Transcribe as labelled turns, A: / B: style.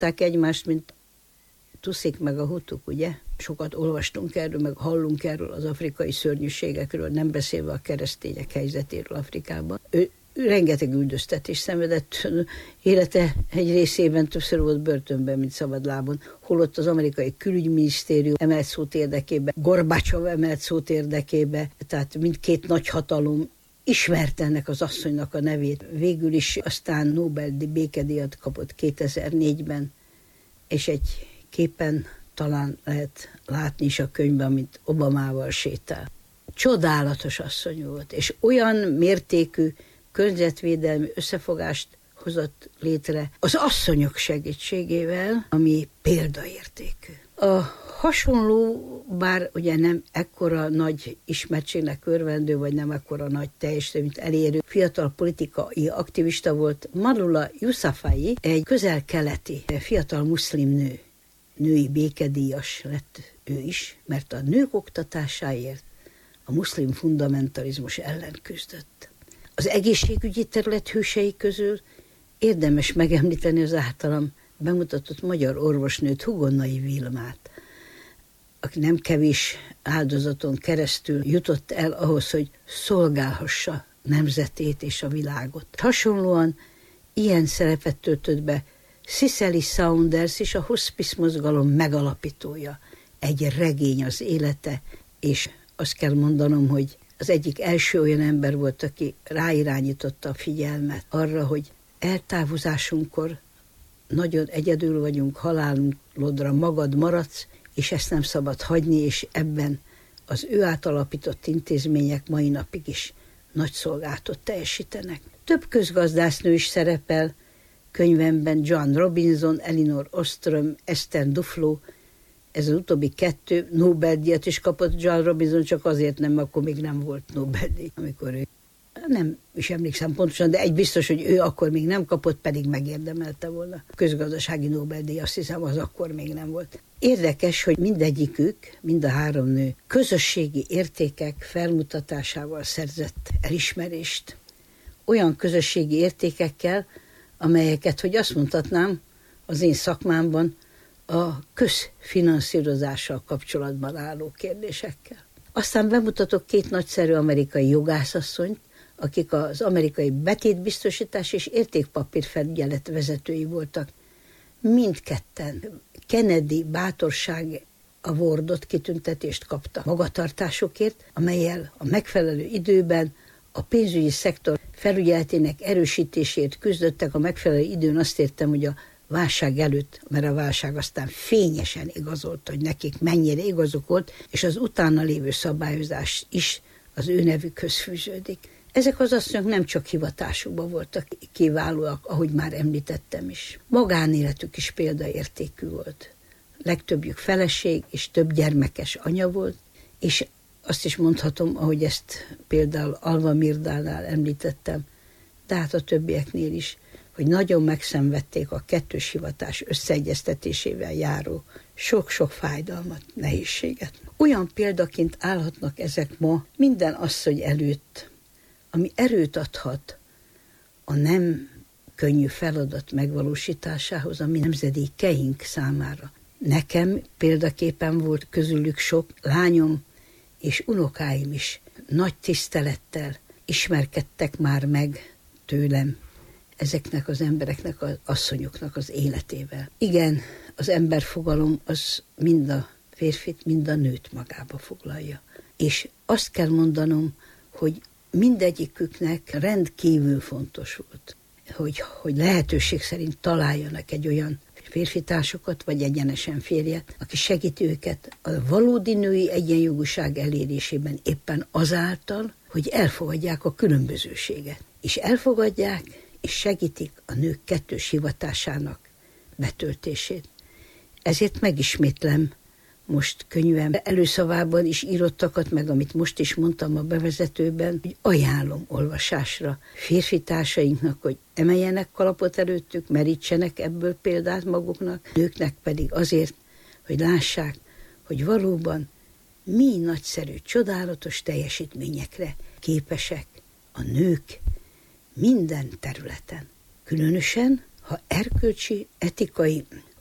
A: egymást, mint Tuszik meg a Hutuk, ugye? Sokat olvastunk erről, meg hallunk erről az afrikai szörnyűségekről, nem beszélve a keresztények helyzetéről Afrikában. Ő rengeteg üldöztetést szenvedett, élete egy részében többször volt börtönben, mint szabadlábon, holott az amerikai külügyminisztérium emelt szót érdekébe, Gorbacsov emelt szót érdekébe, tehát mindkét nagyhatalom ismerte ennek az asszonynak a nevét. Végül is aztán Nobel békedíjat kapott 2004-ben, és egy képen talán lehet látni is a könyvben, amit Obamával sétál. Csodálatos asszony volt, és olyan mértékű környezetvédelmi összefogást hozott létre az asszonyok segítségével, ami példaértékű. A hasonló, bár ugye nem ekkora nagy ismertségnek örvendő, vagy nem ekkora nagy teljesítményt elérő fiatal politikai aktivista volt Malala Yousafzai, egy közel-keleti fiatal muszlim nő. Női békedíjas lett ő is, mert a nők oktatásáért a muszlim fundamentalizmus ellen küzdött. Az egészségügyi terület hősei közül érdemes megemlíteni az általam bemutatott magyar orvosnőt, Hugonnai Vilmát, aki nem kevés áldozaton keresztül jutott el ahhoz, hogy szolgálhassa nemzetét és a világot. Hasonlóan ilyen szerepet töltött be Cicely Saunders is, a hospice mozgalom megalapítója. Egy regény az élete, és azt kell mondanom, hogy az egyik első olyan ember volt, aki ráirányította a figyelmet arra, hogy eltávozásunkkor nagyon egyedül vagyunk, halálodra magad maradsz, és ezt nem szabad hagyni, és ebben az ő átalapított intézmények mai napig is nagy szolgálatot teljesítenek. Több közgazdásznő is szerepel könyvemben, John Robinson, Elinor Ostrom, Esther Duflo. Ez az utóbbi kettő Nobel-díjat is kapott. John Robinson csak azért nem, akkor még nem volt Nobel-díj, amikor ő, nem is emlékszem pontosan, de egy biztos, hogy ő akkor még nem kapott, pedig megérdemelte volna. A közgazdasági Nobel-díj, azt hiszem, az akkor még nem volt. Érdekes, hogy mindegyikük, mind a három nő közösségi értékek felmutatásával szerzett elismerést. Olyan közösségi értékekkel, amelyeket, hogy azt mondhatnám, az én szakmámban a közfinanszírozással kapcsolatban álló kérdésekkel. Aztán bemutatok két nagyszerű amerikai jogászasszonyt, akik az amerikai betétbiztosítás és értékpapírfelügyelet vezetői voltak. Mindketten Kennedy bátorság awardot, kitüntetést kapta magatartásokért, amellyel a megfelelő időben a pénzügyi szektor felügyeletének erősítésért küzdöttek. A megfelelő időn azt értem, hogy a válság előtt, mert a válság aztán fényesen igazolta, hogy nekik mennyire igazuk volt, és az utána lévő szabályozás is az ő nevükhöz fűződik. Ezek az asszonyok nem csak hivatásukban voltak kiválóak, ahogy már említettem is. Magánéletük is példaértékű volt. Legtöbbjük feleség és több gyermekes anya volt, és azt is mondhatom, ahogy ezt például Alva Mirdálnál említettem, de hát a többieknél is, hogy nagyon megszenvedték a kettős hivatás összeegyeztetésével járó sok-sok fájdalmat, nehézséget. Olyan példaként állhatnak ezek ma minden asszony előtt, ami erőt adhat a nem könnyű feladat megvalósításához, ami nemzedékeink számára. Nekem példaképpen volt közülük sok, lányom és unokáim is nagy tisztelettel ismerkedtek már meg tőlem ezeknek az embereknek, az asszonyoknak az életével. Igen, az emberfogalom az mind a férfit, mind a nőt magába foglalja. És azt kell mondanom, hogy mindegyiküknek rendkívül fontos volt, hogy lehetőség szerint találjanak egy olyan férfitársokat, vagy egyenesen férjet, aki segíti őket a valódi női egyenjogúság elérésében éppen azáltal, hogy elfogadják a különbözőséget. És elfogadják, és segítik a nők kettős hivatásának betöltését. Ezért megismétlem most könyvem előszavában is írottakat, meg amit most is mondtam a bevezetőben, hogy ajánlom olvasásra férfi társainknak, hogy emeljenek kalapot előttük, merítsenek ebből példát maguknak, nőknek pedig azért, hogy lássák, hogy valóban mi nagyszerű, csodálatos teljesítményekre képesek a nők minden területen. Különösen, ha erkölcsi, etikai